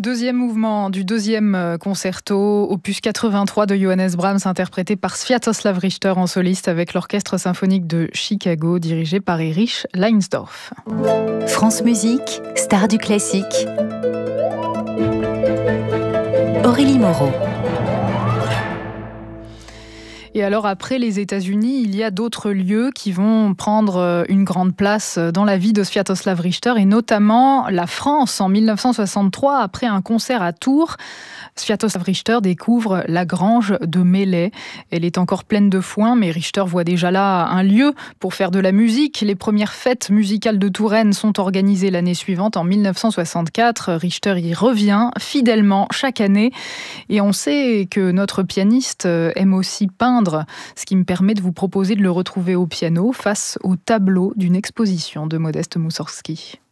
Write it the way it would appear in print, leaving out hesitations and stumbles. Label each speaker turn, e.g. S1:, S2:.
S1: Deuxième mouvement du deuxième concerto, opus 83 de Johannes Brahms, interprété par Sviatoslav Richter en soliste avec l'Orchestre symphonique de Chicago, dirigé par Erich Leinsdorf.
S2: France Musique, star du classique. Aurélie Moreau.
S1: Et alors après les États-Unis, il y a d'autres lieux qui vont prendre une grande place dans la vie de Sviatoslav Richter, et notamment la France. En 1963, après un concert à Tours, Sviatoslav Richter découvre la grange de Mellet. Elle est encore pleine de foin, mais Richter voit déjà là un lieu pour faire de la musique. Les premières fêtes musicales de Touraine sont organisées l'année suivante, en 1964. Richter y revient fidèlement chaque année. Et on sait que notre pianiste aime aussi peindre, ce qui me permet de vous proposer de le retrouver au piano face au tableau d'une exposition de Modeste Moussorgsky.